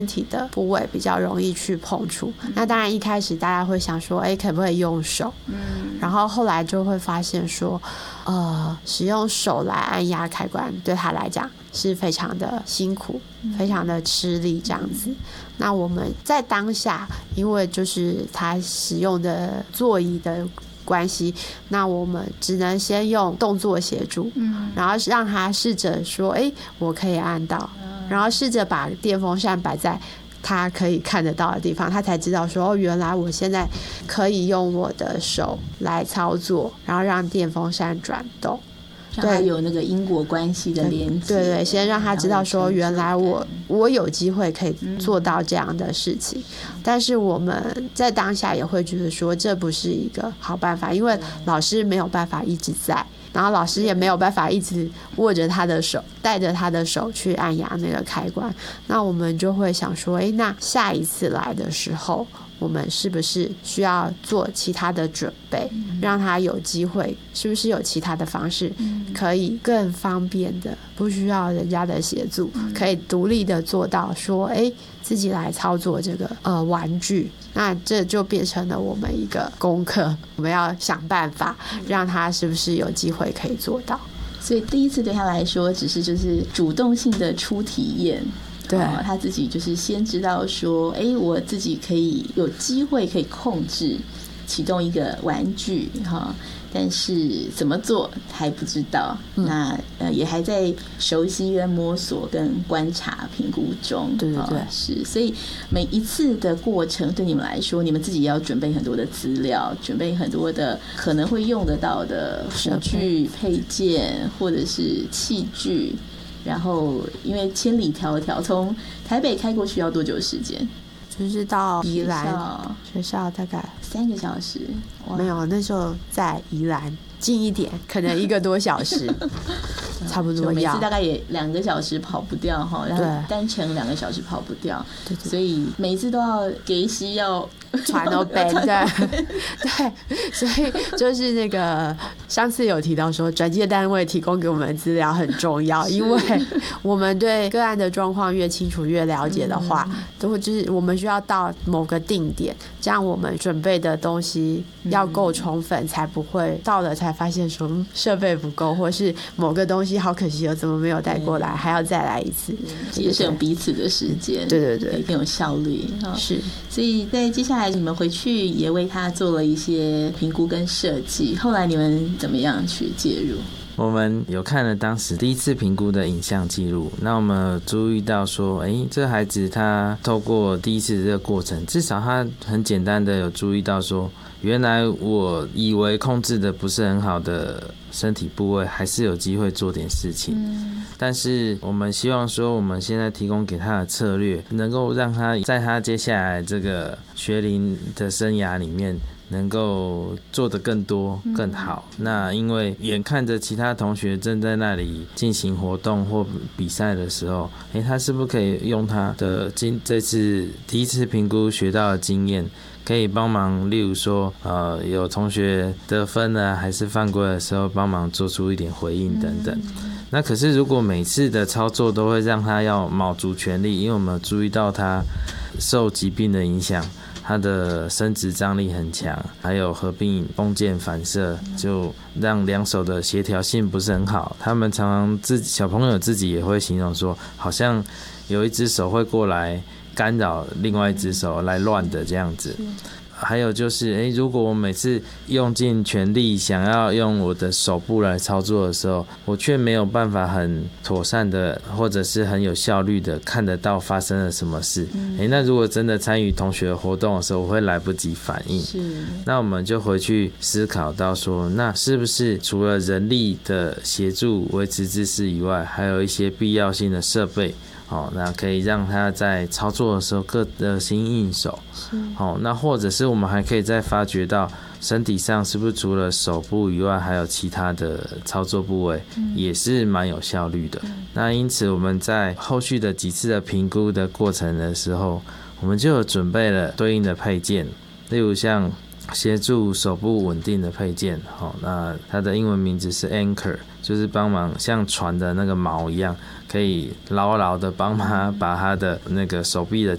体的部位比较容易去碰触。那当然一开始大家会想说可不可以用手，然后后来就会发现说使用手来按压开关对他来讲是非常的辛苦，非常的吃力这样子。那我们在当下因为就是他使用的座椅的关系，那我们只能先用动作协助，然后让他试着说我可以按到，然后试着把电风扇摆在他可以看得到的地方，他才知道说原来我现在可以用我的手来操作，然后让电风扇转动， 让他有那个因果关系的连接。 对对，先让他知道说原来我有机会可以做到这样的事情。但是我们在当下也会觉得说这不是一个好办法，因为老师没有办法一直在，然后老师也没有办法一直握着他的手，带着他的手去按压那个开关。那我们就会想说那下一次来的时候我们是不是需要做其他的准备，让他有机会，是不是有其他的方式可以更方便的，不需要人家的协助，可以独立的做到说自己来操作这个玩具。那这就变成了我们一个功课，我们要想办法让他是不是有机会可以做到。 所以第一次对他来说只是就是主动性的初体验，对，他自己就是先知道说我自己可以有机会可以控制启动一个玩具但是怎么做还不知道，那也还在熟悉跟摸索跟观察评估中。 对对对， 是，所以每一次的过程对你们来说，你们自己也要准备很多的资料，准备很多的可能会用得到的辅具配件或者是器具，然后因为千里迢迢从台北开过去要多久时间？ 就是到宜兰学校大概 3个小时。 没有，那时候在宜兰近一点，可能1个多小时差不多要。 每次大概也2个小时跑不掉然后单程2个小时跑不掉，对，所以每次都要给息要传到背，对，所以就是那个上次有提到说转介单位提供给我们的资料很重要，因为我们对个案的状况越清楚越了解的话，都会就是我们需要到某个定点，这样我们准备的东西要够充分，才不会到了才发现说设备不够，或是某个东西好可惜怎么没有带过来，还要再来一次， 节省彼此的时间，对对对，更有效率。是，所以在接下来你们回去也为他做了一些评估跟设计，后来你们怎么样去介入？ 我们有看了当时第一次评估的影像记录，那我们有注意到说这孩子他透过第一次的这个过程，至少他很简单的有注意到说，原来我以为控制的不是很好的身体部位还是有机会做点事情，但是我们希望说我们现在提供给他的策略能够让他在他接下来这个学龄的生涯里面能够做得更多更好。那因为眼看着其他同学正在那里进行活动或比赛的时候，他是不是可以用他的这次第一次评估学到的经验，可以帮忙，例如说有同学得分了还是犯规的时候帮忙做出一点回应等等。那可是如果每次的操作都会让他要卯足全力，因为我们有注意到他受疾病的影响，他的生殖张力很强，还有合并弓箭反射，就让两手的协调性不是很好。他们常常小朋友自己也会形容说，好像有一只手会过来干扰另外一只手来乱的这样子。还有就是如果我每次用尽全力想要用我的手部来操作的时候，我却没有办法很妥善的或者是很有效率的看得到发生了什么事，那如果真的参与同学活动的时候我会来不及反应，那我们就回去思考到说，那是不是除了人力的协助维持姿势以外，还有一些必要性的设备，那可以让他在操作的时候更得心应手。那或者是我们还可以再发掘到身体上是不是除了手部以外还有其他的操作部位，也是蛮有效率的。那因此我们在后续的几次的评估的过程的时候，我们就有准备了对应的配件，例如像协助手部稳定的配件，那它的英文名字是 Anchor， 就是帮忙像船的那个锚一样，可以牢牢的帮他把他的那个手臂的